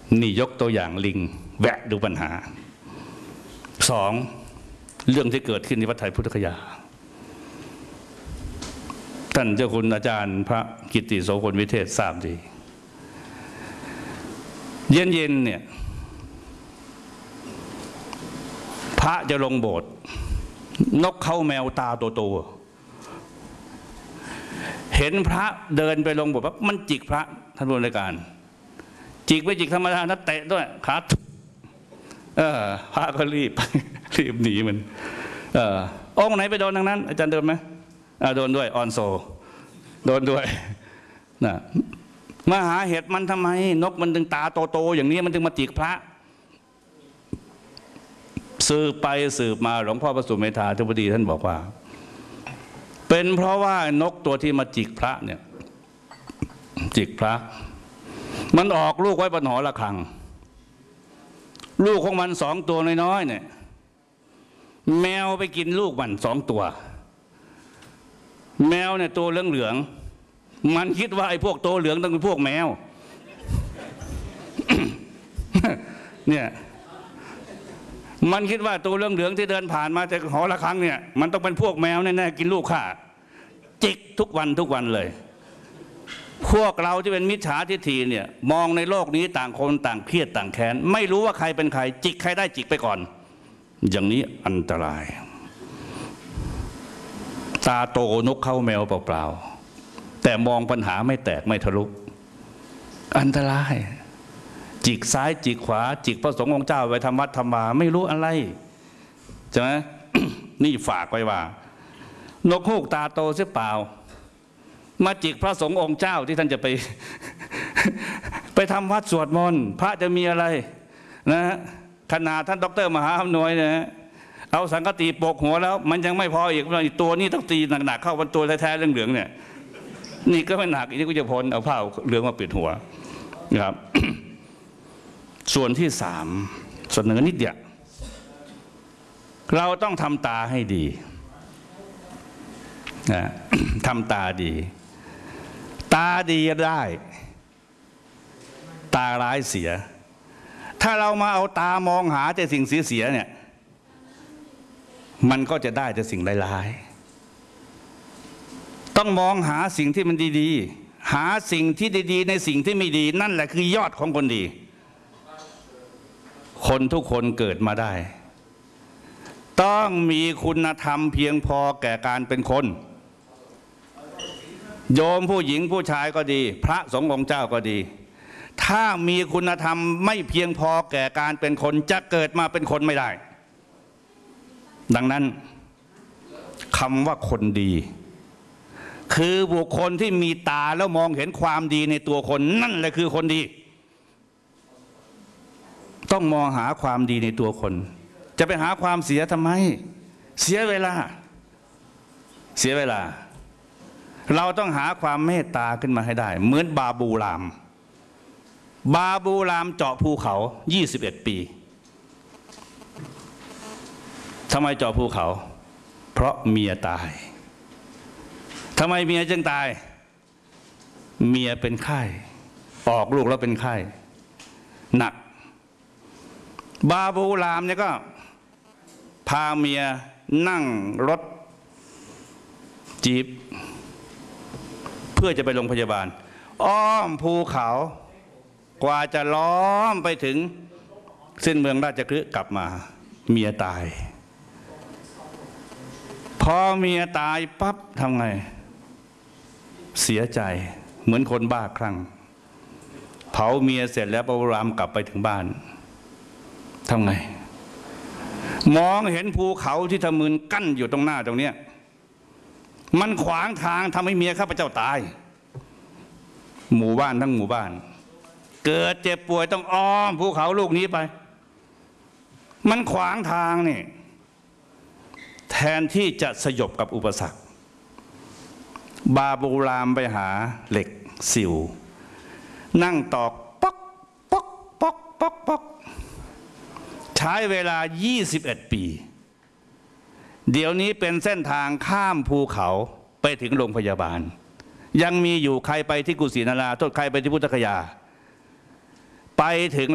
นี่ยกตัวอย่างลิงแวะดูปัญหาสองเรื่องที่เกิดขึ้นในวัดไทยพุทธคยาท่านเจ้าคุณอาจารย์พระกิตติโสพลวิเทศทราบดีเย็นๆเนี่ยพระจะลงโบสถ์นกเขาแมวตาโตๆเห็นพระเดินไปลงโบสถ์ปั๊บมันจิกพระท่านผู้ในการจิกไม่จิกธรรมดานะเตะด้วยขาพระก็รีบหนีมันองค์ไหนไปโดนทางนั้นอาจารย์โดนไหมโดนด้วยออนโซโดนด้วยนะมาหาเหตุมันทำไมนกมันถึงตาโตๆอย่างนี้มันถึงมาจิกพระสืบไปสืบมาหลวงพ่อพระสุเมธาธิบดีท่านบอกว่าเป็นเพราะว่านกตัวที่มาจิกพระเนี่ยจิกพระมันออกลูกไว้บนหอระฆังลูกของมัน2 ตัวน้อยๆเนี่ยแมวไปกินลูกมัน2 ตัวแมวเนี่ยตัวเหลืองๆมันคิดว่าไอ้พวกตัวเหลืองต้องเป็นพวกแมว เนี่ยมันคิดว่าตัวเหลืองๆที่เดินผ่านมาจากหอระฆังเนี่ยมันต้องเป็นพวกแมวแน่ๆกินลูกข้าจิกทุกวันเลยพวกเราที่เป็นมิจฉาทิฏฐิเนี่ยมองในโลกนี้ต่างคนต่างเครียดต่างแค้นไม่รู้ว่าใครเป็นใครจิกใครได้จิกไปก่อนอย่างนี้อันตรายตาโตนกเข้าแมวเปล่าๆแต่มองปัญหาไม่แตกไม่ทะลุอันตรายจิกซ้ายจิกขวาจิกพระสงฆ์องค์เจ้าไปทำวัดทำวาไม่รู้อะไรใช่ไหม นี่ฝากไว้ว่านกฮูกตาโตเสียเปล่ามาจิกพระสงฆ์องค์เจ้าที่ท่านจะไป ไปทำวัดสวดมนต์พระจะมีอะไรนะขนาดท่านดร.มหาอำนวยนะเอาสังฆติปกหัวแล้วมันยังไม่พออีกตัวนี้ต้องตีหนักๆเข้าบนตัวแท้ๆเหลืองๆเนี่ยนี่ก็ไม่หนักอีกนี่ก็จะพ้นเอาผ้าเหลืองมาปิดหัวนะครับ ส่วนที่3เสนอนิดเดียวเราต้องทำตาให้ดีนะทำตาดีตาดีได้ตาร้ายเสียถ้าเรามาเอาตามองหาแต่สิ่งเสียเนี่ยมันก็จะได้แต่สิ่งร้ายๆต้องมองหาสิ่งที่มันดีๆหาสิ่งที่ดีๆในสิ่งที่ไม่ดีนั่นแหละคือยอดของคนดีคนทุกคนเกิดมาได้ต้องมีคุณธรรมเพียงพอแก่การเป็นคนโยมผู้หญิงผู้ชายก็ดีพระสงฆ์องค์เจ้าก็ดีถ้ามีคุณธรรมไม่เพียงพอแก่การเป็นคนจะเกิดมาเป็นคนไม่ได้ดังนั้นคำว่าคนดีคือบุคคลที่มีตาแล้วมองเห็นความดีในตัวคนนั่นแหละคือคนดีต้องมองหาความดีในตัวคนจะไปหาความเสียทำไมเสียเวลาเราต้องหาความเมตตาขึ้นมาให้ได้เหมือนบาบูรามเจาะภูเขา21 ปีทำไมเจาะภูเขาเพราะเมียตายทำไมเมียจึงตายเมียเป็นไข้ออกลูกแล้วเป็นไข้หนักบาบูรามเนี่ยก็พาเมียนั่งรถจี๊ปเพื่อจะไปโรงพยาบาลอ้อมภูเขากว่าจะล้อมไปถึงเส้นเมืองราชคฤห์กลับมาเมียตายพอเมียตายปั๊บทำไงเสียใจเหมือนคนบ้าคลั่งเผาเมียเสร็จแล้วบาบูรามกลับไปถึงบ้านทำไงมองเห็นภูเขาที่ทะมึนกั้นอยู่ตรงหน้าตรงเนี้ยมันขวางทางทำให้เมียข้าพเจ้าตายหมู่บ้านทั้งหมู่บ้านเกิดเจ็บป่วยต้องอ้อมภูเขาลูกนี้ไปมันขวางทางนี่แทนที่จะสยบกับอุปสรรคบาบูรามไปหาเหล็กสิวนั่งตอกป๊อกป๊อกป๊อกป๊อกป๊อกใช้เวลา21 ปีเดี๋ยวนี้เป็นเส้นทางข้ามภูเขาไปถึงโรงพยาบาลยังมีอยู่ใครไปที่กุสินาราโทษใครไปที่พุทธคยาไปถึง